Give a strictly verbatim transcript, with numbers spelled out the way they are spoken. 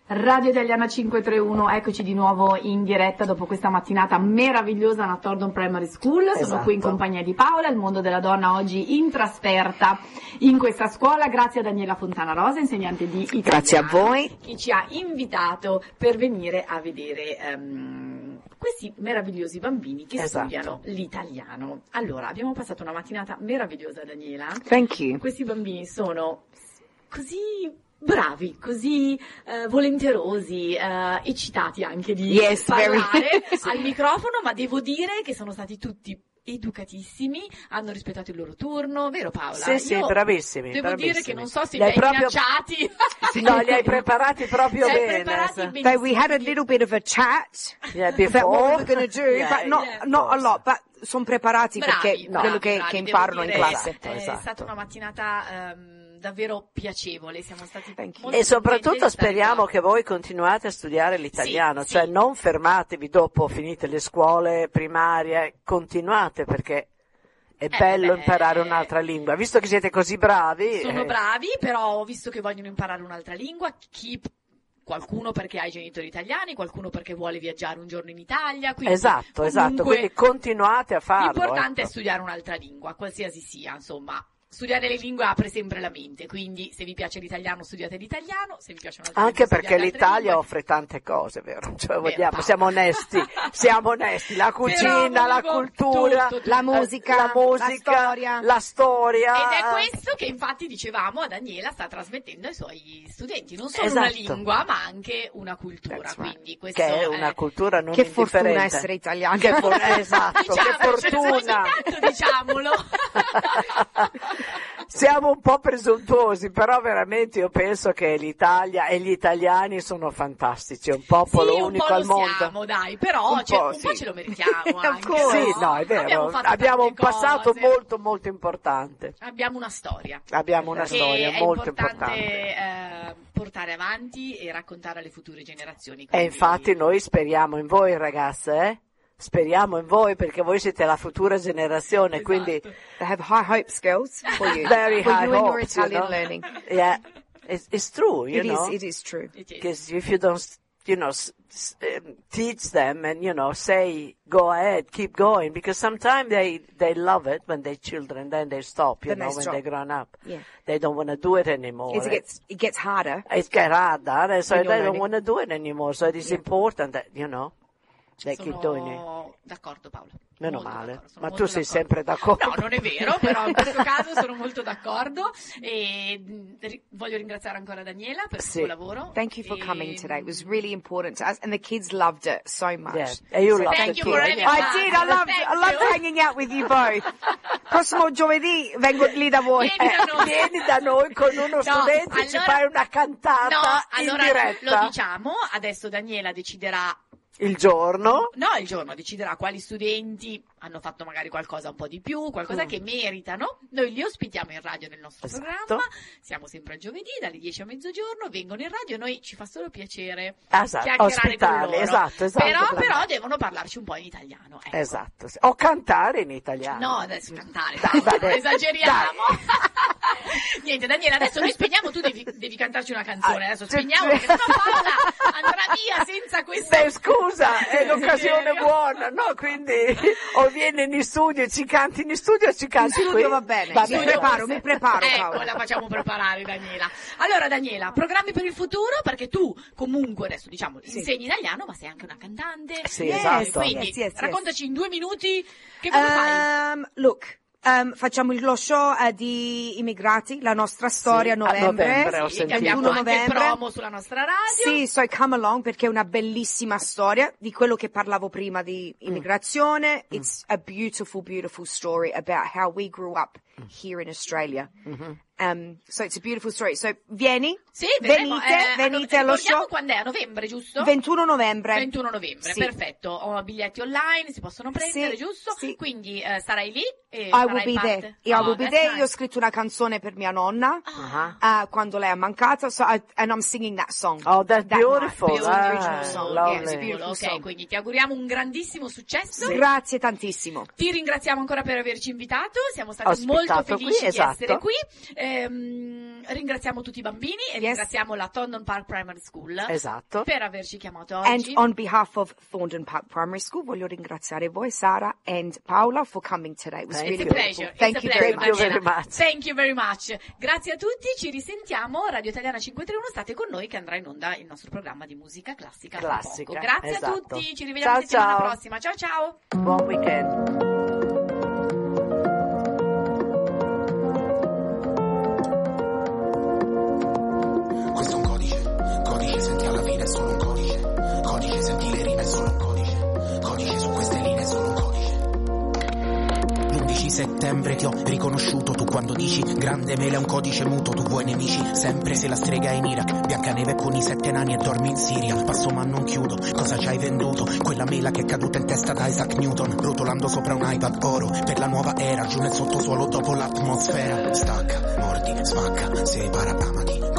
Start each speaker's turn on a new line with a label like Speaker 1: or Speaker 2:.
Speaker 1: Radio Italiana cinque tre uno, eccoci di nuovo in diretta dopo questa mattinata meravigliosa a Thorndon Primary School. Sono
Speaker 2: Esatto.
Speaker 1: qui in compagnia di Paola, il mondo della donna oggi in trasferta in questa scuola, grazie a Daniela Fontana Rosa, insegnante di italiano.
Speaker 2: Grazie a voi.
Speaker 1: Che ci ha invitato per venire a vedere um, questi meravigliosi bambini che
Speaker 2: Esatto.
Speaker 1: studiano l'italiano. Allora, abbiamo passato una mattinata meravigliosa, Daniela.
Speaker 2: Thank you.
Speaker 1: Questi bambini sono così bravi, così uh, volenterosi, uh, eccitati anche di
Speaker 2: yes,
Speaker 1: parlare
Speaker 2: very.
Speaker 1: al microfono, ma devo dire che sono stati tutti educatissimi, hanno rispettato il loro turno, vero Paola?
Speaker 2: Sì, sì,
Speaker 1: Io
Speaker 2: bravissimi.
Speaker 1: Devo
Speaker 2: bravissimi.
Speaker 1: dire che non so se
Speaker 2: li
Speaker 1: li
Speaker 2: hai
Speaker 1: hai
Speaker 2: proprio...
Speaker 1: minacciati.
Speaker 2: No, li hai preparati proprio
Speaker 1: Li hai
Speaker 2: bene.
Speaker 1: preparati
Speaker 2: so.
Speaker 1: benissimo.
Speaker 3: So we had a little bit of a chat
Speaker 2: Yeah,
Speaker 3: about what we
Speaker 2: before.
Speaker 3: were going to do,
Speaker 2: Yeah,
Speaker 3: but not,
Speaker 1: yeah,
Speaker 3: not a
Speaker 2: course.
Speaker 3: lot, but sono preparati
Speaker 1: Bravi,
Speaker 3: perché
Speaker 1: bravi,
Speaker 3: quello che,
Speaker 1: bravi,
Speaker 3: che
Speaker 1: devo
Speaker 3: imparano in
Speaker 1: dire,
Speaker 3: classe.
Speaker 2: Esatto,
Speaker 1: È
Speaker 2: esatto.
Speaker 1: stata una mattinata um, davvero piacevole, siamo stati
Speaker 3: Thank you.
Speaker 1: molto
Speaker 2: E soprattutto
Speaker 1: contenti di stare
Speaker 2: speriamo
Speaker 1: qua.
Speaker 2: che voi continuate a studiare l'italiano,
Speaker 1: Sì,
Speaker 2: cioè
Speaker 1: sì.
Speaker 2: non fermatevi dopo finite le scuole primarie, continuate perché è
Speaker 1: Eh,
Speaker 2: bello
Speaker 1: beh,
Speaker 2: imparare un'altra lingua. Visto che siete così bravi,
Speaker 1: Sono
Speaker 2: eh,
Speaker 1: bravi, però ho visto che vogliono imparare un'altra lingua, chi, qualcuno perché ha i genitori italiani, qualcuno perché vuole viaggiare un giorno in Italia. Quindi
Speaker 2: esatto, esatto,
Speaker 1: comunque
Speaker 2: quindi continuate a farlo.
Speaker 1: l'importante
Speaker 2: ecco.
Speaker 1: è studiare un'altra lingua, qualsiasi sia, insomma. Studiare le lingue apre sempre la mente, quindi se vi piace l'italiano studiate l'italiano, se vi piace un'altra
Speaker 2: Anche
Speaker 1: lingua
Speaker 2: perché
Speaker 1: studiate altre
Speaker 2: l'Italia
Speaker 1: lingue.
Speaker 2: offre tante cose, vero? Cioè,
Speaker 1: Vero,
Speaker 2: vogliamo,
Speaker 1: Paola.
Speaker 2: siamo onesti, siamo onesti, la cucina,
Speaker 1: Però
Speaker 2: la
Speaker 1: volevo
Speaker 2: cultura,
Speaker 1: tutto, tutto.
Speaker 3: La
Speaker 2: eh,
Speaker 3: musica,
Speaker 2: la, musica,
Speaker 3: la storia.
Speaker 2: la storia.
Speaker 1: Ed è
Speaker 2: eh.
Speaker 1: questo che infatti dicevamo a Daniela sta trasmettendo ai suoi studenti, non solo
Speaker 2: Esatto.
Speaker 1: una lingua ma anche una cultura,
Speaker 3: That's right.
Speaker 1: quindi questo
Speaker 2: Che è una cultura non
Speaker 3: Che fortuna
Speaker 2: indifferente.
Speaker 3: essere italiani.
Speaker 2: Che for- esatto,
Speaker 1: Diciamo,
Speaker 2: che fortuna.
Speaker 1: ogni tanto diciamolo.
Speaker 2: Siamo un po' presuntuosi, però veramente io penso che l'Italia e gli italiani sono fantastici, è un popolo
Speaker 1: Sì, un
Speaker 2: unico
Speaker 1: po'
Speaker 2: al
Speaker 1: lo
Speaker 2: mondo.
Speaker 1: siamo, dai, però
Speaker 2: Un
Speaker 1: cioè,
Speaker 2: po',
Speaker 1: un po'
Speaker 2: sì.
Speaker 1: ce lo meritiamo anche.
Speaker 3: course.
Speaker 2: Sì, no, è vero,
Speaker 1: Abbiamo, fatto
Speaker 2: abbiamo un
Speaker 1: tante
Speaker 2: passato
Speaker 1: cose.
Speaker 2: molto molto importante.
Speaker 1: Abbiamo una storia.
Speaker 2: Abbiamo una
Speaker 1: Che
Speaker 2: storia
Speaker 1: è
Speaker 2: molto
Speaker 1: importante,
Speaker 2: importante.
Speaker 1: eh, portare avanti e raccontare alle future generazioni.
Speaker 2: E
Speaker 1: quindi-
Speaker 2: infatti noi speriamo in voi ragazze, eh? Speriamo in voi perché voi siete la futura generazione,
Speaker 1: Esatto.
Speaker 2: quindi
Speaker 3: They have high hopes, girls, for you.
Speaker 2: very
Speaker 3: for
Speaker 2: high
Speaker 3: you and your
Speaker 2: hopes, you
Speaker 3: Italian
Speaker 2: know?
Speaker 3: learning.
Speaker 2: Yeah, it's, it's true, you
Speaker 3: It
Speaker 2: know.
Speaker 3: is, it is true.
Speaker 1: It is.
Speaker 2: Because if you don't, you know, s- s- um, teach them and, you know, say, go ahead, keep going, because sometimes they, they love it when they're children, then they stop, you
Speaker 3: Then
Speaker 2: know,
Speaker 3: they
Speaker 2: when
Speaker 3: stop.
Speaker 2: they're grown up.
Speaker 3: Yeah.
Speaker 2: They don't want to do it anymore.
Speaker 3: It gets, it gets harder.
Speaker 2: It gets harder, and so
Speaker 3: When
Speaker 2: they
Speaker 3: you're
Speaker 2: don't
Speaker 3: learning.
Speaker 2: want to do it anymore. So it is
Speaker 3: Yeah.
Speaker 2: important that, you know, they keep doing it.
Speaker 1: Sono d'accordo Paola.
Speaker 2: Meno
Speaker 1: Molto
Speaker 2: male.
Speaker 1: d'accordo, sono
Speaker 2: Ma
Speaker 1: molto
Speaker 2: tu sei
Speaker 1: d'accordo.
Speaker 2: sempre d'accordo.
Speaker 1: No, non è vero, però in questo caso sono molto d'accordo e mh, ri- voglio ringraziare ancora Daniela per il
Speaker 2: Sì.
Speaker 1: suo lavoro.
Speaker 3: Thank you for
Speaker 1: E,
Speaker 3: coming today. It
Speaker 1: mh,
Speaker 3: was really important to us, and the kids loved it so much.
Speaker 2: Yeah. And you
Speaker 3: So
Speaker 2: love
Speaker 1: thank
Speaker 2: the
Speaker 1: you
Speaker 2: kid.
Speaker 1: for having
Speaker 3: I
Speaker 1: us.
Speaker 3: did. I loved.
Speaker 1: Thank
Speaker 3: I loved
Speaker 1: you.
Speaker 3: hanging out with you both. Prossimo giovedì vengo lì da voi.
Speaker 1: Vieni da noi.
Speaker 2: Vieni da noi con uno
Speaker 1: No,
Speaker 2: studente e ci
Speaker 1: allora-
Speaker 2: fai una cantata
Speaker 1: No,
Speaker 2: in
Speaker 1: allora
Speaker 2: diretta.
Speaker 1: lo diciamo, adesso Daniela deciderà.
Speaker 2: Il giorno.
Speaker 1: No, il giorno deciderà quali studenti hanno fatto magari qualcosa un po' di più, qualcosa
Speaker 2: Mm.
Speaker 1: che meritano. Noi li ospitiamo in radio nel nostro
Speaker 2: Esatto.
Speaker 1: programma. Siamo sempre a giovedì, dalle dieci a mezzogiorno, vengono in radio e noi ci fa solo piacere
Speaker 2: Esatto,
Speaker 1: chiacchierare con
Speaker 2: ospitarli,
Speaker 1: loro.
Speaker 2: esatto, esatto,
Speaker 1: Però,
Speaker 2: bravo.
Speaker 1: però devono parlarci un po' in italiano. Ecco.
Speaker 2: Esatto. sì. O cantare in italiano.
Speaker 1: No, adesso cantare,
Speaker 2: Dai,
Speaker 1: dai,
Speaker 2: dai,
Speaker 1: esageriamo. Niente, Daniela, adesso noi spegniamo, tu devi, devi cantarci una canzone.
Speaker 2: Ah,
Speaker 1: Adesso
Speaker 2: sì,
Speaker 1: spegniamo,
Speaker 2: sì.
Speaker 1: perché sennò Paola andrà via senza questo.
Speaker 2: Beh, scusa, è l'occasione
Speaker 1: desiderio.
Speaker 2: buona, no? Quindi o vieni in studio e ci canti in studio o ci
Speaker 3: In
Speaker 2: canti qui.
Speaker 3: studio va bene.
Speaker 2: Va
Speaker 3: mi
Speaker 2: bene.
Speaker 3: preparo, mi preparo,
Speaker 1: Ecco,
Speaker 3: Paola.
Speaker 1: la facciamo preparare, Daniela. Allora, Daniela, programmi per il futuro, perché tu comunque adesso diciamo
Speaker 3: Sì.
Speaker 1: insegni italiano, ma sei anche una cantante.
Speaker 2: Sì,
Speaker 1: Eh,
Speaker 2: esatto.
Speaker 1: Quindi
Speaker 3: Yes, yes, yes.
Speaker 1: raccontaci in due minuti che cosa fai.
Speaker 3: Um, look, um, facciamo lo show eh, di immigrati, la nostra storia a
Speaker 2: Sì, a
Speaker 3: novembre.
Speaker 2: novembre, ho
Speaker 1: Sì,
Speaker 2: sentito.
Speaker 1: che abbiamo
Speaker 3: ventuno
Speaker 1: anche il
Speaker 3: novembre.
Speaker 1: promo sulla nostra radio.
Speaker 3: Sì, so come along perché è una bellissima storia di quello che parlavo prima di immigrazione. It's a beautiful, beautiful story about how we grew up here in Australia. Um, so it's a beautiful story. So vieni,
Speaker 1: Sì, vedremo,
Speaker 3: venite,
Speaker 1: eh,
Speaker 3: venite
Speaker 1: a-
Speaker 3: allo
Speaker 1: ricordiamo
Speaker 3: show.
Speaker 1: quando è, a novembre, giusto?
Speaker 3: ventuno novembre.
Speaker 1: ventuno novembre,
Speaker 3: Sì.
Speaker 1: perfetto. Ho biglietti online, si possono prendere,
Speaker 3: Sì,
Speaker 1: giusto?
Speaker 3: sì.
Speaker 1: Quindi eh, sarai lì e
Speaker 3: I
Speaker 1: farai
Speaker 3: will be
Speaker 1: parte.
Speaker 3: there. I will
Speaker 1: Oh,
Speaker 3: be
Speaker 1: that's
Speaker 3: there.
Speaker 1: nice.
Speaker 3: Io ho scritto una canzone per mia nonna
Speaker 2: Ah.
Speaker 3: uh, quando lei è mancata, so I, and I'm singing that song.
Speaker 2: Oh, that's
Speaker 3: That
Speaker 2: beautiful.
Speaker 3: night. It's a beautiful
Speaker 2: Ah,
Speaker 3: song.
Speaker 2: lovely.
Speaker 3: Yeah, it's a beautiful
Speaker 1: Ok,
Speaker 3: song.
Speaker 1: quindi ti auguriamo un grandissimo successo.
Speaker 3: Grazie tantissimo.
Speaker 1: Ti ringraziamo ancora per averci invitato, siamo stati
Speaker 2: Ospitato
Speaker 1: molto
Speaker 2: qui,
Speaker 1: felici di
Speaker 2: esatto.
Speaker 1: essere qui. Eh, ehm, ringraziamo tutti i bambini e
Speaker 3: Yes.
Speaker 1: ringraziamo la Thorndon Park Primary School
Speaker 2: Esatto.
Speaker 1: per averci chiamato
Speaker 3: And
Speaker 1: oggi.
Speaker 3: on behalf of Thorndon Park Primary School, voglio ringraziare voi, Sara and Paola, for coming today. It was
Speaker 2: Thank
Speaker 3: really
Speaker 1: It's a
Speaker 2: you.
Speaker 1: pleasure.
Speaker 3: Thank
Speaker 1: It's a
Speaker 3: you
Speaker 1: pleasure,
Speaker 3: very
Speaker 2: Thank you
Speaker 3: much.
Speaker 2: very
Speaker 1: Marlena.
Speaker 2: much.
Speaker 1: Thank you very much. Grazie a tutti, ci risentiamo. Radio Italiana cinque tre uno, state con noi che andrà in onda il nostro programma di musica classica. tra
Speaker 2: Classica,
Speaker 1: poco. Grazie
Speaker 2: esatto.
Speaker 1: a tutti, ci rivediamo
Speaker 2: Ciao,
Speaker 1: la settimana
Speaker 2: ciao.
Speaker 1: prossima. Ciao ciao.
Speaker 2: Buon weekend.
Speaker 4: Questo è un codice, codice senti alla fine è solo un codice, codice senti le rime è solo un codice, codice su queste linee è solo un codice. L'undici settembre ti ho riconosciuto, tu quando dici grande mele è un codice muto, tu vuoi nemici sempre se la strega è in Iraq, Biancaneve con i sette nani e dormi in Siria, passo ma non chiudo, cosa ci hai venduto? Quella mela che è caduta in testa da Isaac Newton, rotolando sopra un iPad oro, per la nuova era, giù nel sottosuolo dopo l'atmosfera, stacca, mordi, spacca, separa, amati,